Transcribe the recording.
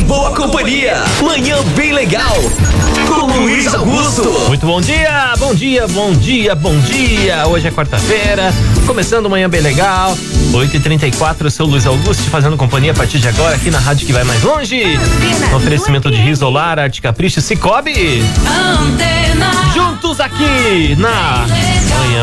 boa companhia. Manhã bem legal. Com Luiz Augusto. Muito bom dia, bom dia, bom dia, bom dia. Hoje é quarta-feira, começando Manhã Bem Legal. 8h34, eu sou o Luiz Augusto, fazendo companhia a partir de agora aqui na rádio que vai mais longe. Oferecimento de Risolar, Arte Capricho, Cicobi. Juntos aqui na Manhã